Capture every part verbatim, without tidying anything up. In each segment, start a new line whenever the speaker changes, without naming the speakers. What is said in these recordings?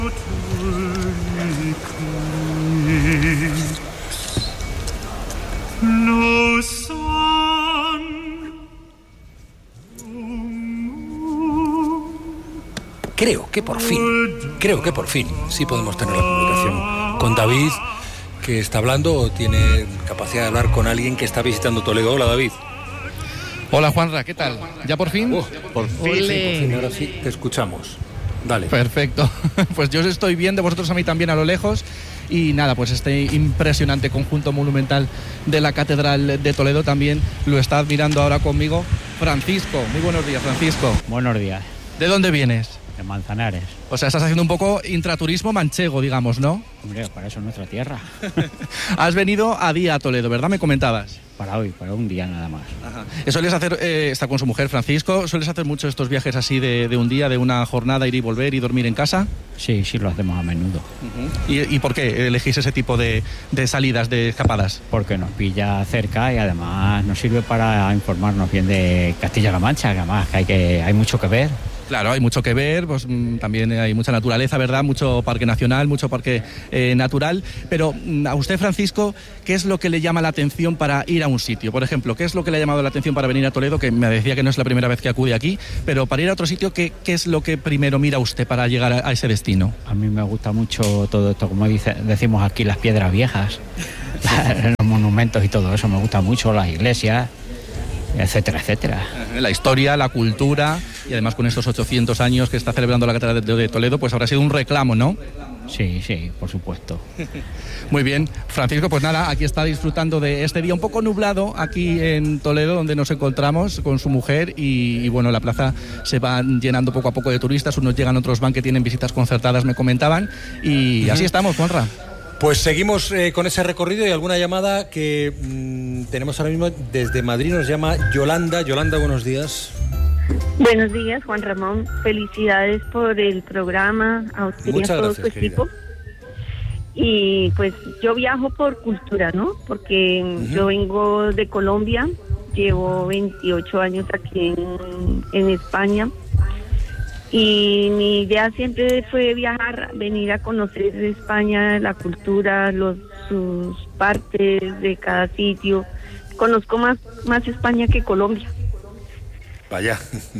Creo que por fin, creo que por fin sí podemos tener la comunicación con David, que está hablando o tiene capacidad de hablar con alguien que está visitando Toledo. Hola, David.
Hola, Juanra, ¿qué tal? ¿Ya por fin?
Oh, por fin, sí, por fin, ahora sí te escuchamos. Dale.
Perfecto. Pues yo os estoy viendo, vosotros a mí también a lo lejos. Y nada, pues este impresionante conjunto monumental de la Catedral de Toledo también lo está admirando ahora conmigo Francisco. Muy buenos días, Francisco.
Buenos días.
¿De dónde vienes?
De Manzanares.
O sea, estás haciendo un poco intraturismo manchego, digamos, ¿no?
Hombre, para eso es nuestra tierra.
Has venido a día a Toledo, ¿verdad? Me comentabas.
Para hoy, para un día nada más.
Ajá. ¿Sueles hacer, eh, está con su mujer, Francisco, sueles hacer mucho estos viajes así de, de un día, de una jornada, ir y volver y dormir en casa?
Sí, sí, lo hacemos a menudo.
Uh-huh. ¿Y, ¿Y por qué elegís ese tipo de, de salidas, de escapadas?
Porque nos pilla cerca y además nos sirve para informarnos bien de Castilla-La Mancha, que además que hay, que, hay mucho que ver.
Claro, hay mucho que ver, pues también hay mucha naturaleza, ¿verdad? Mucho parque nacional, mucho parque eh, natural. Pero a usted, Francisco, ¿qué es lo que le llama la atención para ir a un sitio? Por ejemplo, ¿qué es lo que le ha llamado la atención para venir a Toledo? Que me decía que no es la primera vez que acude aquí, pero para ir a otro sitio, ¿qué, qué es lo que primero mira usted para llegar a, a ese destino?
A mí me gusta mucho todo esto, como dice, decimos aquí, las piedras viejas, los monumentos y todo eso, me gusta mucho, las iglesias, etcétera, etcétera.
La historia, la cultura, y además con estos ochocientos años que está celebrando la Catedral de Toledo, pues habrá sido un reclamo, ¿no?
Sí, sí, por supuesto.
Muy bien, Francisco, pues nada, aquí está disfrutando de este día un poco nublado aquí en Toledo, donde nos encontramos con su mujer y, y bueno, la plaza se va llenando poco a poco de turistas, unos llegan, otros van, que tienen visitas concertadas, me comentaban, y así estamos, Juanra.
Pues seguimos eh, con ese recorrido y alguna llamada que mmm, tenemos ahora mismo desde Madrid. Nos llama Yolanda. Yolanda, buenos días.
Buenos días, Juan Ramón. Felicidades por el programa, a usted y a todo su equipo. Y pues yo viajo por cultura, ¿no? Porque uh-huh. yo vengo de Colombia, llevo veintiocho años aquí en, en España. Y mi idea siempre fue viajar, venir a conocer España, la cultura, los, sus partes de cada sitio. Conozco más, más España que Colombia.
Vaya.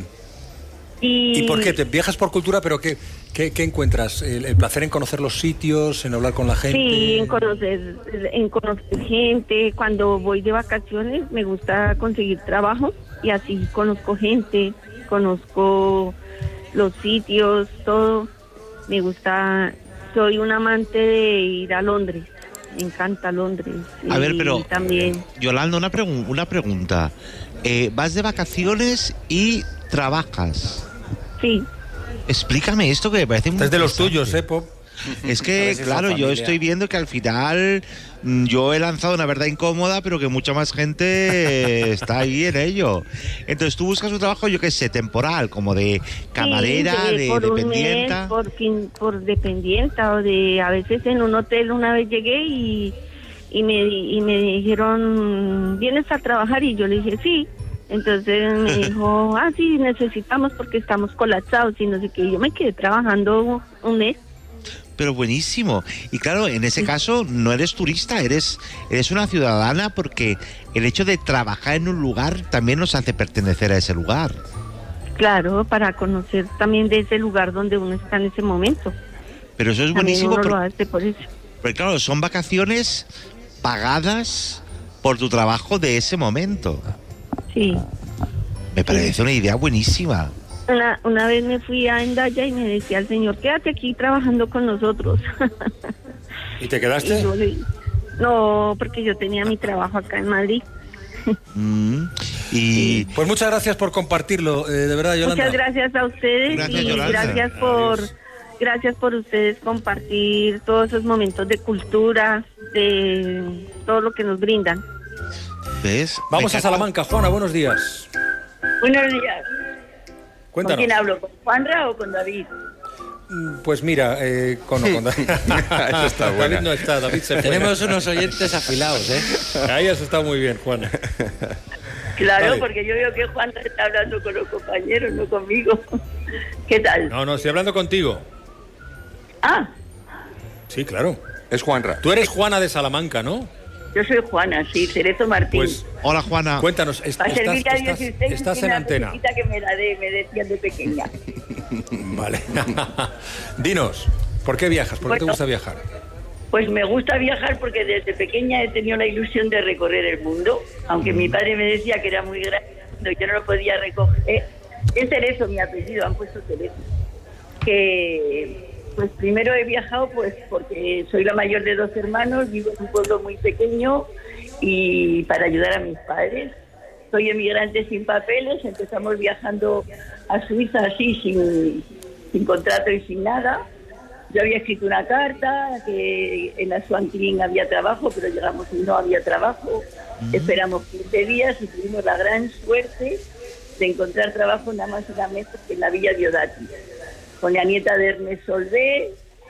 Y,
¿Y por qué? ¿Te viajas por cultura, pero qué, qué, qué encuentras? ¿El, ¿El placer en conocer los sitios, en hablar con la gente?
Sí, en conocer, en conocer gente. Cuando voy de vacaciones me gusta conseguir trabajo y así conozco gente, conozco los sitios, todo. Me gusta, soy un amante de ir a Londres, me encanta Londres.
A ver, pero
también.
Yolanda, una, pregu- una pregunta. Eh, vas de vacaciones y trabajas.
Sí.
Explícame esto, que me parece muy
Es de los
interesante.
tuyos, ¿eh, Pop?
Es que, claro, yo estoy viendo que al final mm, yo he lanzado una verdad incómoda, pero que mucha más gente está ahí en ello. Entonces tú buscas un trabajo, yo qué sé, temporal, como de camarera,
sí, de,
de
por
dependienta.
Un mes, por, fin, por dependienta, o de, a veces en un hotel una vez llegué y, y, me, y me dijeron, ¿vienes a trabajar? Y yo le dije, sí. Entonces me dijo, ah, sí, necesitamos porque estamos colapsados y no sé qué. Y yo me quedé trabajando un mes.
Pero buenísimo. Y claro, en ese caso no eres turista, eres, eres una ciudadana, porque el hecho de trabajar en un lugar también nos hace pertenecer a ese lugar.
Claro, para conocer también de ese lugar donde uno está en ese momento.
Pero eso es
también
buenísimo.
Uno
por,
lo hace por eso.
Porque claro, son vacaciones pagadas por tu trabajo de ese momento.
Sí.
Me parece sí. una idea buenísima.
Una, una vez me fui a Endaya y me decía el señor, quédate aquí trabajando con nosotros.
¿Y te quedaste?
Y yo le, no, porque yo tenía mi trabajo acá en Madrid.
Mm, y
pues muchas gracias por compartirlo, eh, de verdad, Yolanda.
Muchas gracias a ustedes.
Gracias,
y
Yolanda.
gracias por
Adiós.
Gracias por ustedes compartir todos esos momentos de cultura, de todo lo que nos brindan.
¿Ves?
Vamos a Salamanca. Juana, buenos días.
Buenos días.
Cuéntanos.
¿Con quién hablo? ¿Con Juanra o con David?
Pues mira, eh, con, no, con David.
Eso está
David
buena.
no está, David se fue.
Tenemos unos oyentes afilados, ¿eh?
Ahí has estado muy bien, Juana.
Claro,
Vale.
porque yo veo que Juanra está hablando con los compañeros, no conmigo. ¿Qué tal?
No, no, estoy hablando contigo.
Ah.
Sí, claro.
Es Juanra.
Tú eres Juana de Salamanca, ¿no?
Yo soy Juana, sí, Cerezo Martín.
Pues,
hola, Juana.
Cuéntanos, est
Para
estás,
servirle a Dios
estás,
y usted,
estás en
una
antena.
pequeñita que me la dé, me decían de pequeña.
Vale. Dinos, ¿por qué viajas? ¿Por qué
Bueno,
te gusta viajar?
Pues me gusta viajar porque desde pequeña he tenido la ilusión de recorrer el mundo, aunque mi padre me decía que era muy grande, yo no lo podía recoger. Es Cerezo mi apellido, han puesto Cerezo. Que pues primero he viajado pues porque soy la mayor de dos hermanos, vivo en un pueblo muy pequeño y para ayudar a mis padres. Soy emigrante sin papeles, empezamos viajando a Suiza así, sin, sin contrato y sin nada. Yo había escrito una carta, que en la Swan King había trabajo, pero llegamos y no había trabajo. Uh-huh. Esperamos quince días y tuvimos la gran suerte de encontrar trabajo nada más y nada menos que en la Villa Diodati, con la nieta de Ernest Solvé.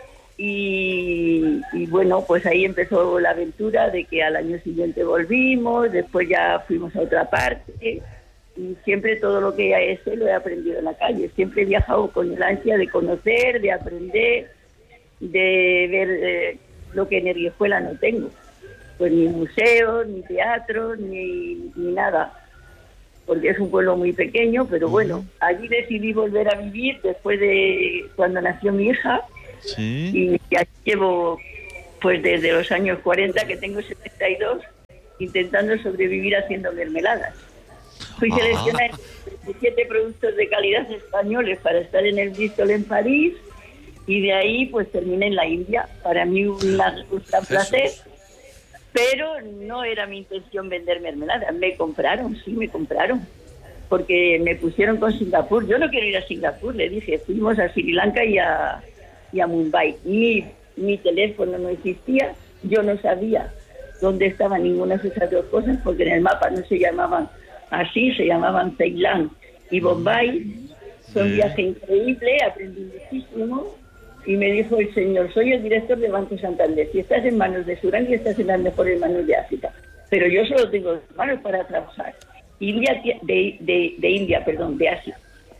Y, y bueno, pues ahí empezó la aventura de que al año siguiente volvimos, después ya fuimos a otra parte. Y siempre todo lo que he hecho lo he aprendido en la calle. Siempre he viajado con el ansia de conocer, de aprender, de ver eh, lo que en Erguijuela no tengo. Pues ni museos, ni teatros, ni, ni nada. Porque es un pueblo muy pequeño, pero bueno, allí decidí volver a vivir después de cuando nació mi hija.
Sí.
Y ya llevo, pues desde los años cuarenta, que tengo setenta y dos, intentando sobrevivir haciendo mermeladas. Fui seleccionada en veintisiete productos de calidad españoles para estar en el Bristol en París, y de ahí pues terminé en la India. Para mí un gran placer, pero no era mi intención vender mermeladas. Me compraron, sí, me compraron, porque me pusieron con Singapur. Yo no quiero ir a Singapur, le dije. Fuimos a Sri Lanka y a, y a Mumbai. Mi, mi teléfono no existía, yo no sabía dónde estaban ninguna de esas dos cosas, porque en el mapa no se llamaban así, se llamaban Ceilán y Bombay. Fue un viaje increíble, aprendí muchísimo. Y me dijo el señor: soy el director de Banco Santander, si estás en manos de Sudán y estás en las mejores manos de África, pero yo solo tengo dos manos para trabajar. India, de, de, de India, perdón, de Asia.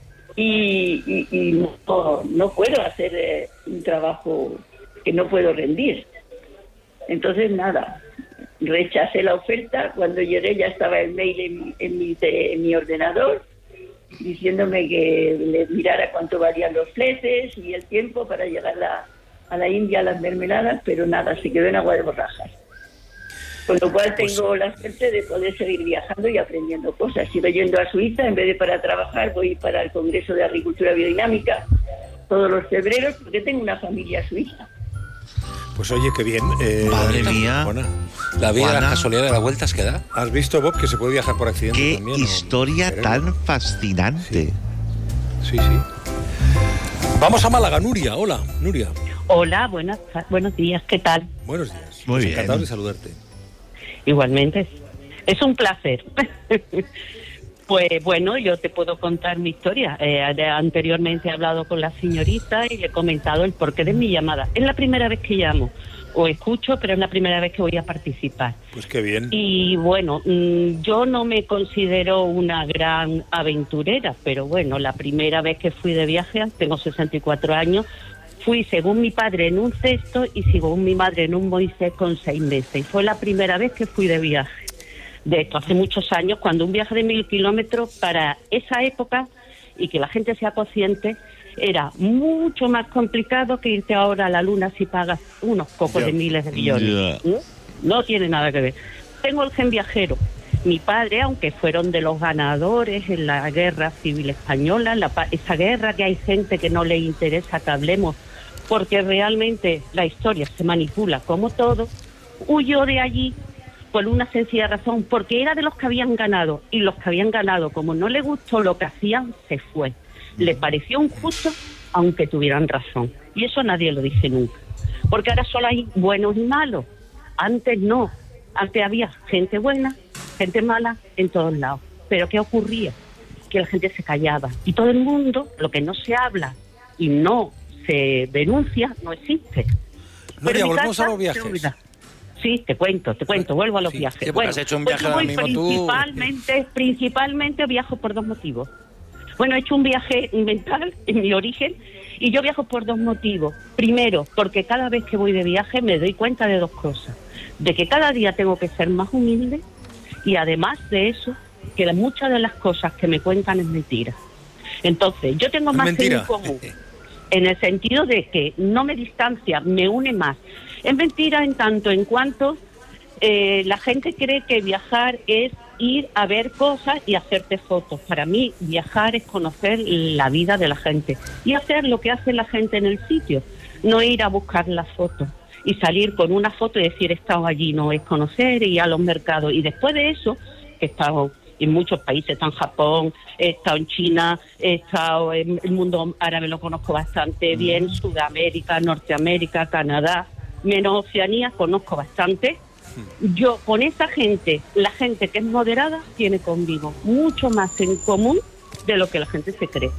Y, y, y no, no puedo hacer eh, un trabajo que no puedo rendir. Entonces, nada, rechacé la oferta. Cuando llegué ya estaba el mail en, en, mi, de, en mi ordenador, diciéndome que le mirara cuánto valían los fletes y el tiempo para llegar a, a la India a las mermeladas, pero nada, se quedó en agua de borrajas. Con lo cual tengo la suerte de poder seguir viajando y aprendiendo cosas. Sigo yendo a Suiza, en vez de para trabajar, voy para el Congreso de Agricultura Biodinámica todos los febreros, porque tengo una familia suiza.
Pues oye, qué bien. Eh,
Madre mía.
Juana.
La vida,
Juana.
la casualidad de las vueltas que da.
¿Has visto, Bob, que se puede viajar por accidente
Qué
también?
historia
¿no?
tan fascinante.
Sí, sí. Vamos a Málaga, Nuria. Hola, Nuria.
Hola, buenas, buenos días, ¿qué tal?
Buenos días.
Muy
Pues
bien.
Encantado de saludarte.
Igualmente, es un placer. Pues bueno, yo te puedo contar mi historia. Eh, anteriormente he hablado con la señorita y le he comentado el porqué de mi llamada. Es la primera vez que llamo, o escucho, pero es la primera vez que voy a participar.
Pues qué bien.
Y bueno, mmm, yo no me considero una gran aventurera, pero bueno, la primera vez que fui de viaje, tengo sesenta y cuatro años, fui según mi padre en un cesto y según mi madre en un Moisés con seis meses. Y fue la primera vez que fui de viaje. De esto hace muchos años, cuando un viaje de mil kilómetros para esa época, y que la gente sea consciente, era mucho más complicado que irte ahora a la luna si pagas unos pocos
Yeah.
de miles de millones.
Yeah.
¿No? No tiene nada que ver. Tengo el gen viajero. Mi padre, aunque fueron de los ganadores en la guerra civil española, la, esa guerra que hay gente que no le interesa que hablemos, porque realmente la historia se manipula como todo, huyó de allí por una sencilla razón, porque era de los que habían ganado, y los que habían ganado, como no le gustó lo que hacían, se fue. Le pareció injusto, aunque tuvieran razón. Y eso nadie lo dice nunca. Porque ahora solo hay buenos y malos. Antes no. Antes había gente buena, gente mala en todos lados. Pero ¿qué ocurría? Que la gente se callaba. Y todo el mundo, lo que no se habla y no se denuncia, no existe.
Nuria,
en mi
volvemos
casa
a los viajes.
se olvida. Sí, te cuento, te cuento, vuelvo a los
Sí,
viajes.
sí, porque
bueno,
has hecho un
pues
viaje
yo
ahora
voy
mismo tú.
principalmente, principalmente viajo por dos motivos. Bueno, he hecho un viaje mental en mi origen Y yo viajo por dos motivos. Primero, porque cada vez que voy de viaje me doy cuenta de dos cosas. De que cada día tengo que ser más humilde y además de eso, que muchas de las cosas que me cuentan es mentira. Entonces, yo tengo más que en común, en el sentido de que no me distancia, me une más. Es mentira en tanto en cuanto eh, la gente cree que viajar es ir a ver cosas y hacerte fotos. Para mí, viajar es conocer la vida de la gente y hacer lo que hace la gente en el sitio, no ir a buscar las fotos y salir con una foto y decir he estado allí. No, es conocer y ir a los mercados. Y después de eso, que he estado en muchos países, he estado en Japón, he estado en China, he estado en el mundo árabe, lo conozco bastante bien, Sudamérica, Norteamérica, Canadá, menos Oceanía, conozco bastante. Yo con esa gente, la gente que es moderada, tiene conmigo mucho más en común de lo que la gente se cree.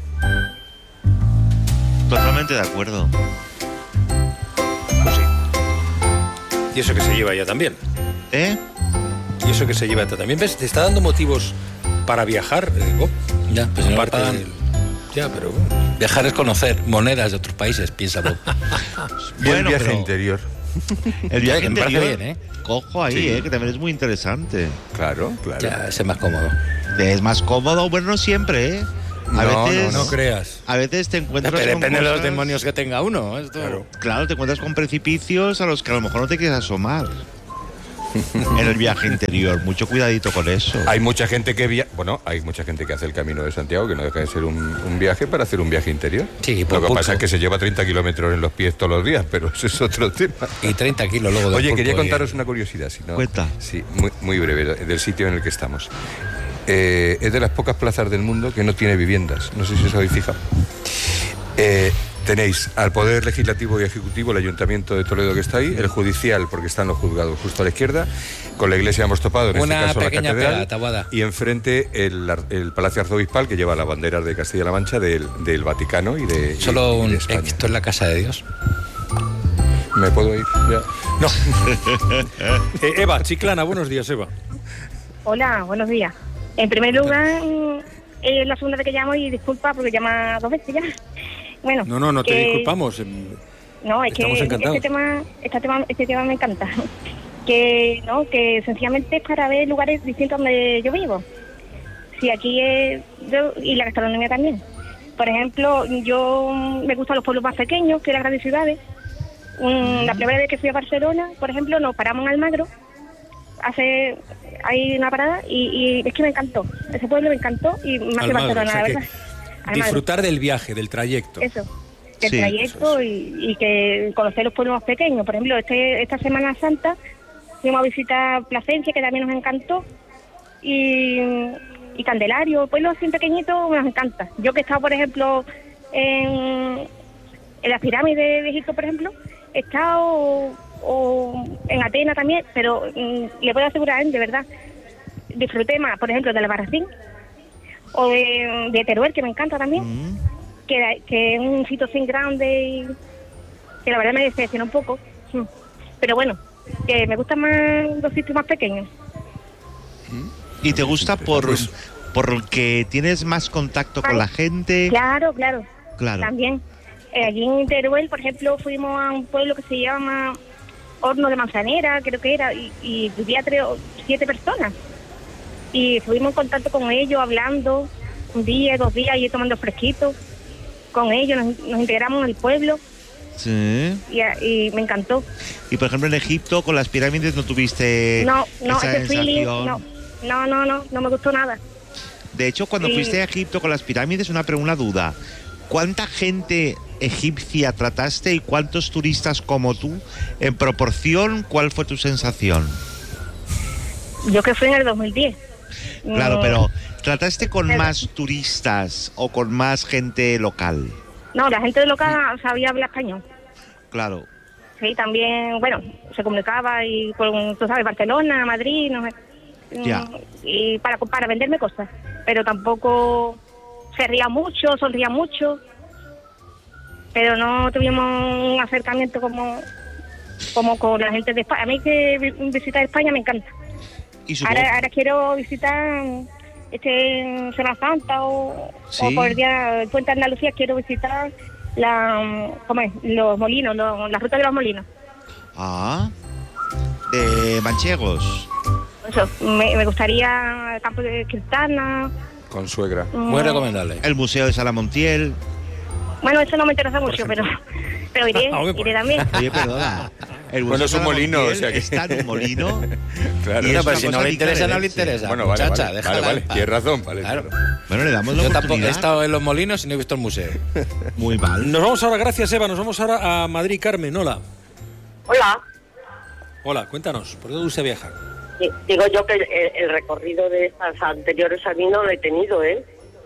Totalmente de acuerdo.
Pues sí. Y eso que se lleva ya también.
¿Eh?
Y eso que se lleva también. ¿Ves? Te está dando motivos para viajar, eh, Bob.
Ya, pues no
Aparte
pagan.
del... Ya, pero bueno.
Viajar es conocer monedas de otros países, piensa Bob.
Bien,
Bueno,
viaje
pero-
interior.
El viaje
Ya, que me parece
interior,
bien, ¿eh?
cojo ahí,
Sí.
eh, que también es muy interesante.
Claro, claro.
Ya, ese es más cómodo.
Es más cómodo, bueno, no siempre, ¿eh? A
No,
veces,
No creas.
a veces te encuentras con
Depende de los
cosas-
demonios que tenga uno. Esto...
Claro.
Claro, te encuentras con precipicios a los que a lo mejor no te quieres asomar. En el viaje interior, mucho cuidadito con eso.
Hay mucha gente que via... bueno, hay mucha gente que hace el Camino de Santiago, que no deja de ser un, un viaje para hacer un viaje interior.
Sí, por
Lo que
pulpo.
pasa es que se lleva treinta kilómetros en los pies todos los días, pero eso es otro tema.
Y treinta kilos luego de
Oye,
pulpo
quería
y-
contaros una curiosidad. Si no,
Cuenta.
Sí, muy, muy breve, del sitio en el que estamos. Eh, es de las pocas plazas del mundo que no tiene viviendas. No sé si os habéis fijado. Eh, tenéis al Poder Legislativo y Ejecutivo, el Ayuntamiento de Toledo que está ahí, el Judicial, porque están los juzgados justo a la izquierda, con la iglesia hemos topado, en
Una
este caso la
pequeña
catedral,
pega, Taboada.
y enfrente el, ar- el Palacio Arzobispal, que lleva las banderas de Castilla-La Mancha, del, del Vaticano y de, y-
Solo
y de
un...
España.
Esto es la casa de Dios.
¿Me puedo ir? Ya.
No. Eh, Eva, Chiclana, buenos días, Eva.
Hola, buenos días. En primer lugar, es la segunda vez que llamo y disculpa porque llama dos veces ya. Bueno,
No, no, no te
que-
disculpamos. em,
No, es
Estamos
que
encantados.
este tema, este tema, este tema me encanta. Que no, que sencillamente es para ver lugares distintos donde yo vivo. Sí, aquí es yo, y la gastronomía también. Por ejemplo, yo me gustan los pueblos más pequeños que las grandes ciudades. Mm, La primera vez que fui a Barcelona, por ejemplo, nos paramos en Almagro. Hace hay una parada y, y es que me encantó. Ese pueblo me encantó y más que
Almagro,
Barcelona,
o sea
la
que
verdad. Almagro.
disfrutar del viaje, del trayecto.
Eso, del
Sí,
trayecto y, y que conocer los pueblos más pequeños. Por ejemplo, este esta Semana Santa fuimos a visitar Plasencia, que también nos encantó, y, y Candelario, pueblos así pequeñitos nos encanta. Yo que he estado, por ejemplo, en, en las pirámides de Egipto, por ejemplo, he estado o, o en Atenas también, pero mm, le puedo asegurar, de verdad, disfruté más, por ejemplo, del Albarracín o de, de Teruel, que me encanta también.
Mm.
Que, que es un sitio sin grande y que la verdad me decepciona un poco. Mm. Pero bueno, que me gustan más los sitios más pequeños.
¿Y te gusta por
Pues-
porque tienes más contacto con la gente?
Claro, claro.
Claro.
También. Eh, allí en Teruel, por ejemplo, fuimos a un pueblo que se llama Horno de Manzanera, creo que era, y, y vivía tres o siete personas. Y fuimos en contacto con ellos, hablando un día, dos días, y tomando fresquito con ellos, nos, nos integramos en el pueblo
Sí.
y, y me encantó.
Y por ejemplo en Egipto con las pirámides no tuviste
No, no,
esa
ese feeling,
sensación.
no, no, no, no, no me gustó nada.
De hecho, cuando
Sí.
fuiste a Egipto con las pirámides, una pregunta duda. ¿Cuánta gente egipcia trataste y cuántos turistas como tú? En proporción, ¿cuál fue tu sensación?
Yo que fui en el dos mil diez.
Claro,
Mm,
pero ¿trataste con
Pero-
más turistas o con más gente local?
No, la gente local sabía hablar español.
Claro.
Sí, también, bueno, se comunicaba y con, tú sabes, Barcelona, Madrid, no sé. Mm,
Ya.
Y para, para venderme cosas. Pero tampoco se ría mucho, sonría mucho. Pero no tuvimos un acercamiento como, como con la gente de España. A mí que vi- visitar España me encanta.
Y supongo-
Ahora, ahora quiero visitar este en Semana Santa o,
Sí.
o por el día el Puente de Andalucía, quiero visitar la, ¿cómo es? Los molinos, los, la ruta de los molinos.
Ah, de manchegos.
Eso, me, me gustaría el campo de Cristana.
Con suegra.
Mm.
Muy recomendable.
El Museo de Salamontiel.
Bueno, eso no me interesa mucho, pero, pero iré,
Ah, hombre,
iré también.
Oye, perdona. El
Bueno, es un molino, o sea que...
está en un molino.
Claro.
Y
No,
es
pero
una
si no
cosa
le interesa, no le
leche.
interesa.
Bueno, vale,
muchacha,
vale,
déjala
vale, vale,
en paz.
tienes razón, vale.
Claro.
Bueno, le damos la
Yo tampoco he
oportunidad.
estado en los molinos y no he visto el museo.
Muy mal.
Nos vamos ahora, gracias Eva, nos vamos ahora a Madrid. Carmen, hola.
Hola.
Hola, cuéntanos, ¿por dónde gusta viajar?
Sí, digo yo que el, el recorrido de estas anteriores a mí no lo he tenido, ¿eh?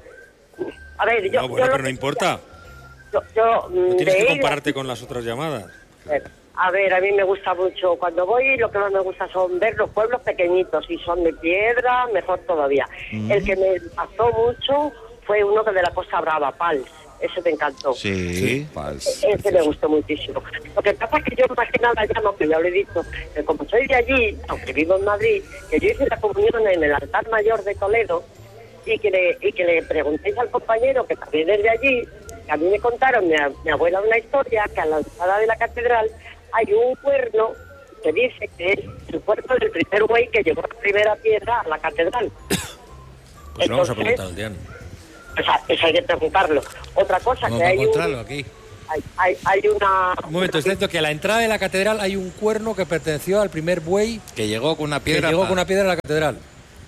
A ver, yo...
No, bueno,
yo
pero
lo
no
que-
importa.
Yo, yo,
No
mm,
tienes
de
que
ir-
compararte con las otras llamadas.
A ver, a mí me gusta mucho, cuando voy lo que más me gusta son ver los pueblos pequeñitos, si son de piedra, mejor todavía.
Mm.
El que me pasó mucho fue uno que de la Costa Brava, Pals, ese me encantó.
Sí.
Ese me gustó muchísimo. Lo que pasa es que yo más que nada llamo, que ya lo he dicho, que como soy de allí, aunque vivo en Madrid, que yo hice la comunión en el altar mayor de Toledo y que le, y que le preguntéis al compañero que también es de allí, que a mí me contaron mi, a- mi abuela una historia, que a la entrada de la catedral hay un cuerno que dice que es el cuerno del primer güey que llevó la primera piedra a la catedral.
Pues lo vamos a
Entonces,
preguntar al Diana.
O sea, eso hay que preguntarlo. Otra cosa,
Vamos
que
a
hay, un,
encontrarlo aquí.
hay, hay, hay una...
Un momento, es cierto que a la entrada de la catedral hay un cuerno que perteneció al primer buey
Que llegó con una
que
piedra.
llegó
pa-
con una piedra a la catedral.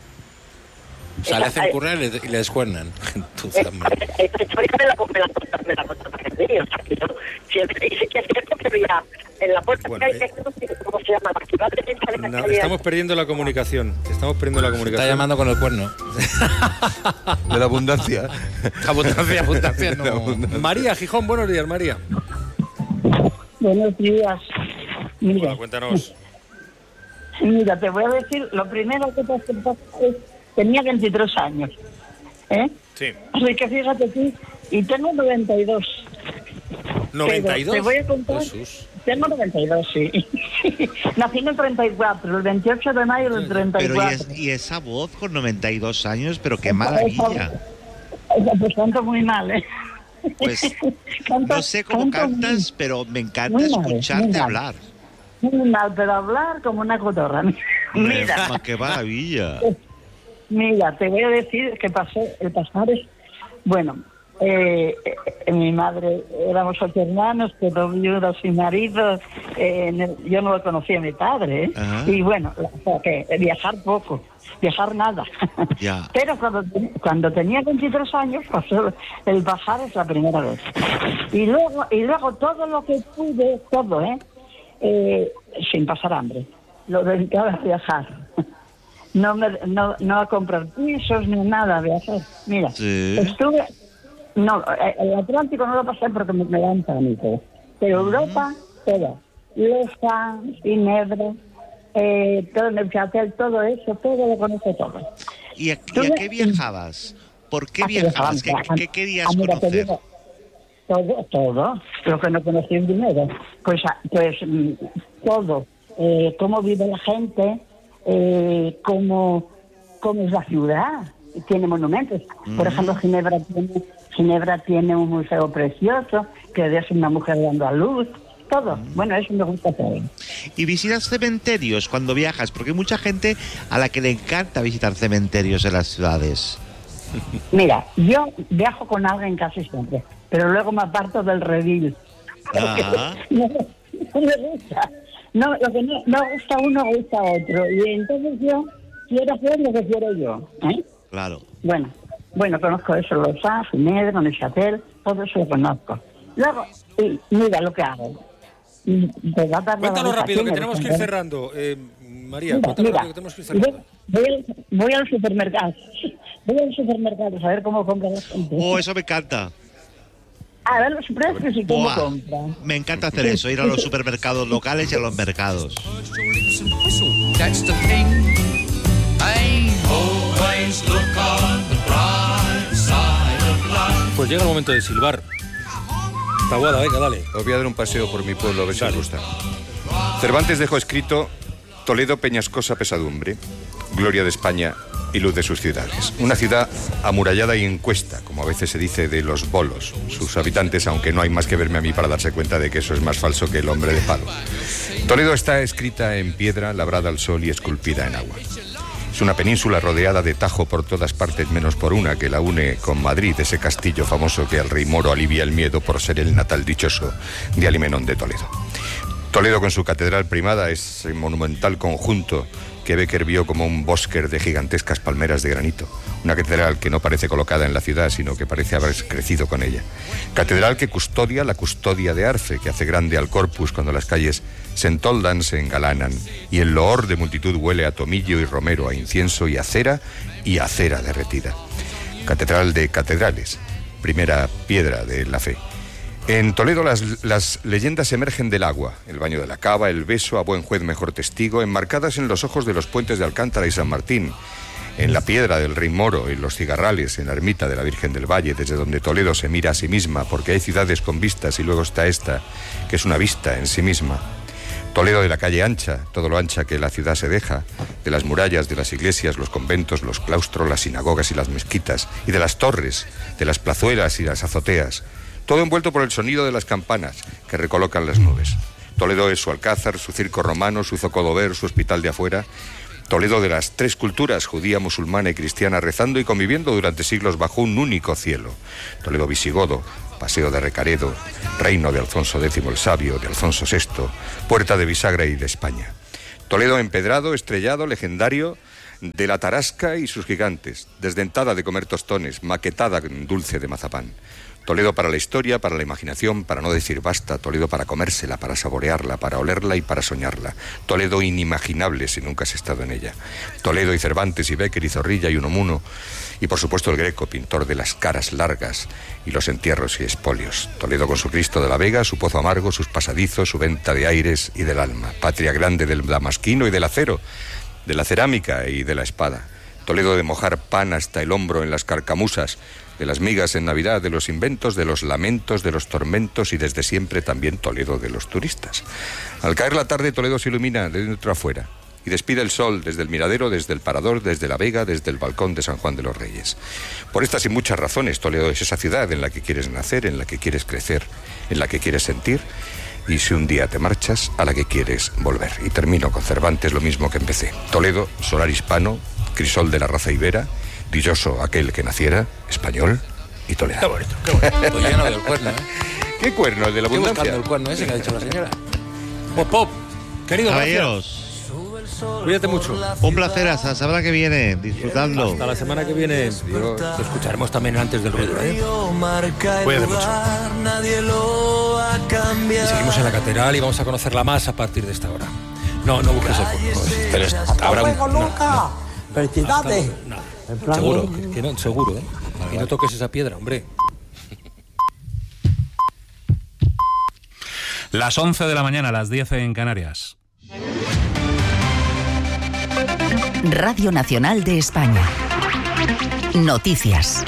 O sea, le hacen currar y le, y le descuernan.
Esta historia me la me la contó me la contó Martín, o sea, que yo siempre dice que es cierto que veía en la puerta
Bueno,
que hay,
eh.
que no sé cómo se llama, la ciudad de Venta de la
No,
calle.
estamos perdiendo la comunicación. Estamos perdiendo la comunicación.
Está llamando con el cuerno.
De la abundancia.
Abundancia, abundancia, no.
La abundancia.
María Gijón, buenos días, María.
Buenos días. Mira,
Hola, cuéntanos.
mira, te voy a decir, lo primero que te pasó es, tenía veintitrés años, ¿eh?
Sí.
Así que fíjate tú, y tengo noventa y dos.
¿noventa y dos?
Pero te voy a contar,
Jesús.
tengo noventa y dos, sí. Nací en el treinta y cuatro, el veintiocho de mayo del treinta y
Pero y,
cuatro.
es- y esa voz con noventa y dos años, pero qué maravilla.
Pues canto muy mal, ¿eh?
Pues
Canto-
no sé cómo
canto muy-
cantas, pero me encanta
muy mal,
escucharte
muy mal.
hablar.
Muy mal, pero hablar como una cotorra.
Hombre,
Mira.
ma, qué maravilla.
Mira, te voy a decir que pasó, el pasar es, bueno, eh, eh, mi madre, éramos ocho hermanos, pero viudos y maridos, eh, en el- yo no lo conocía a mi padre, ¿eh?
Ajá.
Y bueno, o sea, que viajar poco, viajar nada.
Ya.
Pero cuando, cuando tenía veintitrés años, pasó el bajar es la primera vez. Y luego, y luego todo lo que pude, todo, ¿eh? Eh, sin pasar hambre, lo dedicaba a viajar. No, me, no, no a comprar pisos ni nada, a viajar. Mira,
Sí.
estuve... No, eh, el Atlántico no lo pasé porque me, me dan pánico. Pero Europa, toda. Loja, Ginebra, eh, todo Neuchâtel, todo eso, todo lo conozco todo.
¿Y a, y a qué viajabas? ¿Por qué
Ah, que
viajabas? ¿Qué,
viajaban,
qué
ah,
querías
ah, mira, te
conocer?
digo, todo, todo, lo que no conocí en dinero. Pues, ah, pues mm, todo. Eh, cómo vive la gente, eh, cómo, cómo es la ciudad. Tiene monumentos. Por
Ujú.
ejemplo, Ginebra tiene, Ginebra tiene un museo precioso, que es una mujer dando a luz. Todo. Bueno, eso me gusta todo.
¿Y visitas cementerios cuando viajas? Porque hay mucha gente a la que le encanta visitar cementerios en las ciudades.
Mira, yo viajo con alguien casi siempre, pero luego me aparto del redil.
Ajá.
No, no me gusta. No, lo que no, no gusta uno, gusta otro. Y entonces yo quiero hacer lo que quiero yo. ¿eh?
Claro.
Bueno, bueno, conozco eso, los A, Ginebra, Neuchâtel, todo eso lo conozco. Luego, y mira lo que hago. Y te va a dar la
Cuéntanos
cabeza,
rápido, que
¿quién
tenemos que ir
eres?
cerrando. Eh, María,
Mira,
cuéntanos
mira,
rápido, que tenemos que ir cerrando.
voy, voy, al, voy al supermercado. Voy al supermercado a ver cómo compra la gente.
Oh, eso me encanta.
A ver los precios y cómo
Buah,
compra.
me encanta hacer eso, ir a los supermercados locales y a los mercados.
That's the thing. I always look on the bright side of life.
Pues llega el momento de silbar. Taboada, venga, dale.
Os voy a dar un paseo por mi pueblo, a ver si os gusta. Cervantes dejó escrito Toledo Peñascosa Pesadumbre. gloria de España y luz de sus ciudades. Una ciudad amurallada y encuesta, como a veces se dice de los bolos. Sus habitantes, aunque no hay más que verme a mí para darse cuenta de que eso es más falso que el hombre de palo. Toledo está escrita en piedra, labrada al sol y esculpida en agua. Es una península rodeada de Tajo por todas partes menos por una, que la une con Madrid, ese castillo famoso que al rey moro alivia el miedo por ser el natal dichoso de Alimenón de Toledo. Toledo, con su catedral primada, es el monumental conjunto que Bécquer vio como un bosque de gigantescas palmeras de granito. Una catedral que no parece colocada en la ciudad, sino que parece haber crecido con ella. Catedral que custodia la custodia de Arce, que hace grande al corpus cuando las calles se entoldan, se engalanan, y el loor de multitud huele a tomillo y romero, a incienso y a cera y a cera derretida. Catedral de catedrales, primera piedra de la fe. En Toledo las, las leyendas emergen del agua, el baño de la cava, el beso, a buen juez mejor testigo, enmarcadas en los ojos de los puentes de Alcántara y San Martín, en la piedra del Rey Moro, en los cigarrales, en la ermita de la Virgen del Valle, desde donde Toledo se mira a sí misma, porque hay ciudades con vistas y luego está esta, que es una vista en sí misma. Toledo de la calle ancha, todo lo ancha que la ciudad se deja, de las murallas, de las iglesias, los conventos, los claustros, las sinagogas y las mezquitas, y de las torres, de las plazuelas y las azoteas, todo envuelto por el sonido de las campanas que recolocan las nubes. Toledo es su alcázar, su circo romano, su zocodover, su hospital de afuera. Toledo de las tres culturas, judía, musulmana y cristiana, rezando y conviviendo durante siglos bajo un único cielo. Toledo visigodo, paseo de Recaredo, reino de Alfonso décimo el Sabio, de Alfonso sexto, puerta de bisagra y de España. Toledo empedrado, estrellado, legendario, de la tarasca y sus gigantes, desdentada de comer tostones, maquetada en dulce de mazapán. Toledo para la historia, para la imaginación, para no decir basta. Toledo para comérsela, para saborearla, para olerla y para soñarla. Toledo inimaginable si nunca has estado en ella. Toledo y Cervantes y Bécquer y Zorrilla y Unamuno. Y por supuesto el Greco, pintor de las caras largas y los entierros y espolios. Toledo con su Cristo de la Vega, su pozo amargo, sus pasadizos, su venta de aires y del alma. Patria grande del damasquino y del acero, de la cerámica y de la espada. Toledo de mojar pan hasta el hombro en las carcamusas, de las migas en Navidad, de los inventos, de los lamentos, de los tormentos y desde siempre también Toledo de los turistas. Al caer la tarde Toledo se ilumina de dentro a fuera y despide el sol desde el miradero, desde el parador, desde la Vega, desde el balcón de San Juan de los Reyes. Por estas y muchas razones Toledo es esa ciudad en la que quieres nacer, en la que quieres crecer, en la que quieres sentir, y si un día te marchas, a la que quieres volver. Y termino con Cervantes, lo mismo que empecé. Toledo, solar hispano, crisol de la raza ibera, dichoso aquel que naciera, español y toledano.
Qué bonito, qué bonito. Pues lleno del cuerno, ¿eh?
¿Qué cuerno? ¿El de la abundancia?
Buscando el cuerno ese que ha dicho la señora. Pop, pop. Querido,
caballeros,
cuídate mucho.
Un placer, hasta la semana que viene, disfrutadlo.
Hasta la semana que viene. Yo, te escucharemos también antes del ruido, ¿eh? Cuídate mucho. Y seguimos en la catedral y vamos a conocerla más a partir de esta hora. No, no busques el cuerno. Pero es, habrá un... No, no.
¡Felicidades!
No, no. Seguro, que, que no, seguro, ¿eh? Vale, y no toques esa piedra, hombre.
Las once de la mañana, las diez en Canarias.
Radio Nacional de España. Noticias.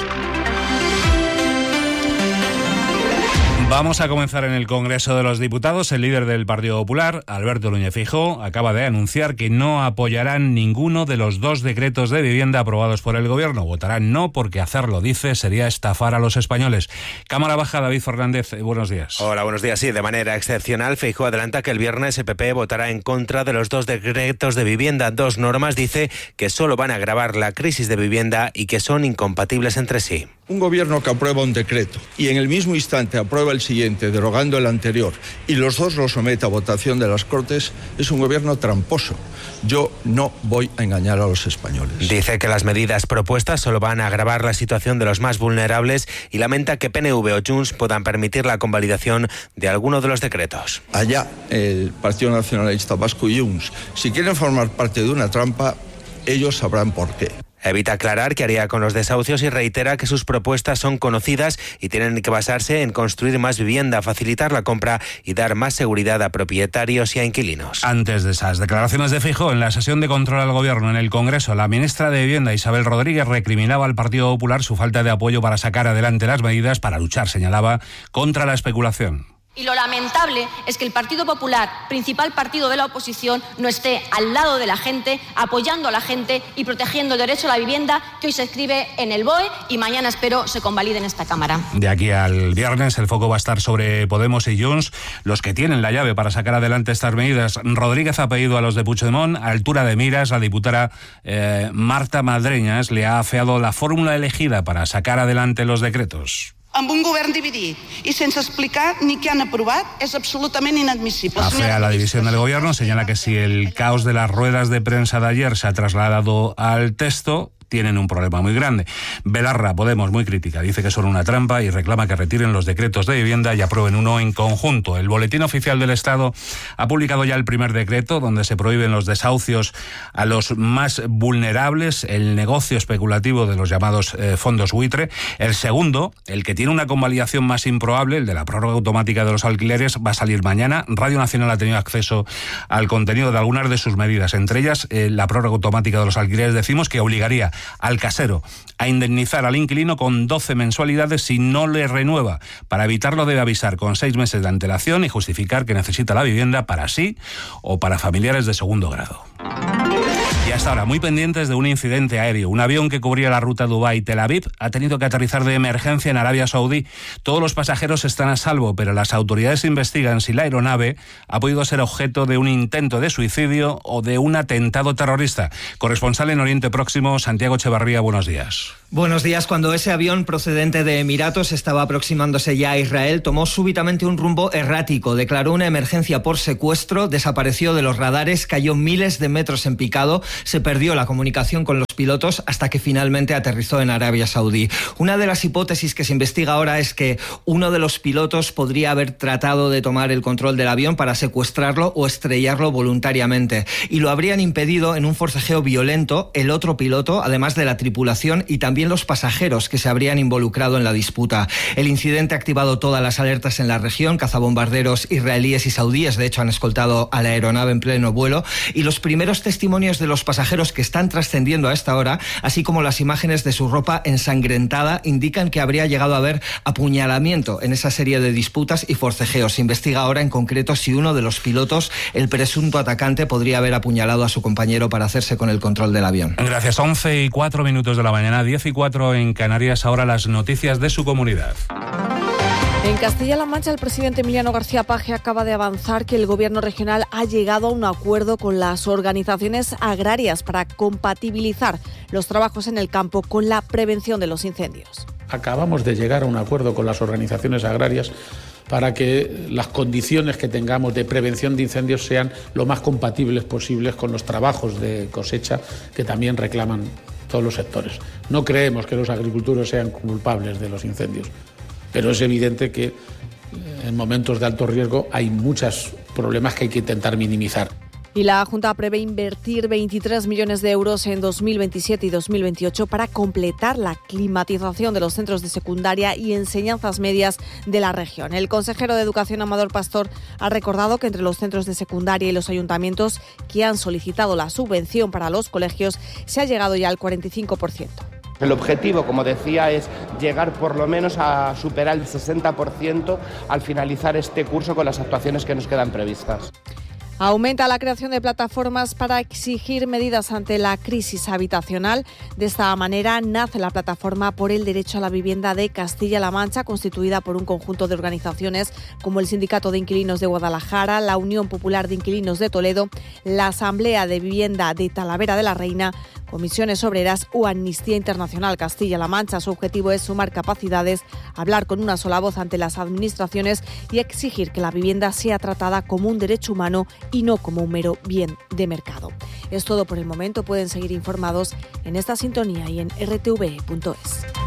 Vamos a comenzar en el Congreso de los Diputados. El líder del Partido Popular, Alberto Núñez Feijóo, acaba de anunciar que no apoyarán ninguno de los dos decretos de vivienda aprobados por el Gobierno. Votarán no porque hacerlo, dice, sería estafar a los españoles. Cámara Baja, David Fernández, buenos días.
Hola, buenos días. Sí, de manera excepcional, Feijóo adelanta que el viernes el P P votará en contra de los dos decretos de vivienda. Dos normas, dice, que solo van a agravar la crisis de vivienda y que son incompatibles entre sí.
Un gobierno que aprueba un decreto y en el mismo instante aprueba el siguiente, derogando el anterior, y los dos los somete a votación de las Cortes, es un gobierno tramposo. Yo no voy a engañar a los españoles.
Dice que las medidas propuestas solo van a agravar la situación de los más vulnerables y lamenta que P N V o Junts puedan permitir la convalidación de alguno de los decretos.
Allá el Partido Nacionalista Vasco y Junts, si quieren formar parte de una trampa, ellos sabrán por qué.
Evita aclarar qué haría con los desahucios y reitera que sus propuestas son conocidas y tienen que basarse en construir más vivienda, facilitar la compra y dar más seguridad a propietarios y a inquilinos.
Antes de esas declaraciones de Feijóo, en la sesión de control al Gobierno en el Congreso, la ministra de Vivienda, Isabel Rodríguez, recriminaba al Partido Popular su falta de apoyo para sacar adelante las medidas para luchar, señalaba, contra la especulación.
Y lo lamentable es que el Partido Popular, principal partido de la oposición, no esté al lado de la gente, apoyando a la gente y protegiendo el derecho a la vivienda que hoy se escribe en el B O E y mañana espero se convalide en esta Cámara.
De aquí al viernes el foco va a estar sobre Podemos y Junts, los que tienen la llave para sacar adelante estas medidas. Rodríguez ha pedido a los de Puigdemont a altura de miras. La diputada eh, Marta Madreñas le ha afeado la fórmula elegida para sacar adelante los decretos.
Amb un govern dividit i sense explicar ni què han aprovat és absolutament inadmissible.
Afea la división del gobierno, señala que si el caos de las ruedas de prensa de ayer se ha trasladado al texto, tienen un problema muy grande. Belarra, Podemos, muy crítica, dice que son una trampa y reclama que retiren los decretos de vivienda y aprueben uno en conjunto. El Boletín Oficial del Estado ha publicado ya el primer decreto donde se prohíben los desahucios a los más vulnerables, el negocio especulativo de los llamados eh, fondos buitre. El segundo, el que tiene una convalidación más improbable, el de la prórroga automática de los alquileres, va a salir mañana. Radio Nacional ha tenido acceso al contenido de algunas de sus medidas, entre ellas eh, la prórroga automática de los alquileres. Decimos que obligaría al casero a indemnizar al inquilino con doce mensualidades si no le renueva. Para evitarlo debe avisar con seis meses de antelación y justificar que necesita la vivienda para sí o para familiares de segundo grado. Y hasta ahora, muy pendientes de un incidente aéreo. Un avión que cubría la ruta Dubái-Tel Aviv ha tenido que aterrizar de emergencia en Arabia Saudí. Todos los pasajeros están a salvo, pero las autoridades investigan si la aeronave ha podido ser objeto de un intento de suicidio o de un atentado terrorista. Corresponsal en Oriente Próximo, Santiago Echevarría, buenos días.
Buenos días. Cuando ese avión procedente de Emiratos estaba aproximándose ya a Israel, tomó súbitamente un rumbo errático, declaró una emergencia por secuestro, desapareció de los radares, cayó miles de metros en picado, se perdió la comunicación con los pilotos hasta que finalmente aterrizó en Arabia Saudí. Una de las hipótesis que se investiga ahora es que uno de los pilotos podría haber tratado de tomar el control del avión para secuestrarlo o estrellarlo voluntariamente, y lo habrían impedido en un forcejeo violento el otro piloto, además de la tripulación y también los pasajeros que se habrían involucrado en la disputa. El incidente ha activado todas las alertas en la región. Cazabombarderos israelíes y saudíes, de hecho, han escoltado a la aeronave en pleno vuelo, y los primeros testimonios de los pasajeros que están trascendiendo a esta hora, así como las imágenes de su ropa ensangrentada, indican que habría llegado a haber apuñalamiento en esa serie de disputas y forcejeos. Se investiga ahora en concreto si uno de los pilotos, el presunto atacante, podría haber apuñalado a su compañero para hacerse con el control del avión.
Gracias. once y cuatro minutos de la mañana, diez y cuatro en Canarias. Ahora las noticias de su comunidad.
En Castilla-La Mancha, el presidente Emiliano García Paje acaba de avanzar que el gobierno regional ha llegado a un acuerdo con las organizaciones agrarias para compatibilizar los trabajos en el campo con la prevención de los incendios.
Acabamos de llegar a un acuerdo con las organizaciones agrarias para que las condiciones que tengamos de prevención de incendios sean lo más compatibles posibles con los trabajos de cosecha que también reclaman todos los sectores. No creemos que los agricultores sean culpables de los incendios, pero es evidente que en momentos de alto riesgo hay muchos problemas que hay que intentar minimizar.
Y la Junta prevé invertir veintitrés millones de euros en dos mil veintisiete y dos mil veintiocho para completar la climatización de los centros de secundaria y enseñanzas medias de la región. El consejero de Educación, Amador Pastor, ha recordado que entre los centros de secundaria y los ayuntamientos que han solicitado la subvención para los colegios se ha llegado ya al cuarenta y cinco por ciento.
El objetivo, como decía, es llegar por lo menos a superar el sesenta por ciento al finalizar este curso con las actuaciones que nos quedan previstas.
Aumenta la creación de plataformas para exigir medidas ante la crisis habitacional. De esta manera nace la Plataforma por el Derecho a la Vivienda de Castilla-La Mancha, constituida por un conjunto de organizaciones como el Sindicato de Inquilinos de Guadalajara, la Unión Popular de Inquilinos de Toledo, la Asamblea de Vivienda de Talavera de la Reina, Comisiones Obreras o Amnistía Internacional Castilla-La Mancha. Su objetivo es sumar capacidades, hablar con una sola voz ante las administraciones y exigir que la vivienda sea tratada como un derecho humano y no como un mero bien de mercado. Es todo por el momento. Pueden seguir informados en esta sintonía y en r t v punto es.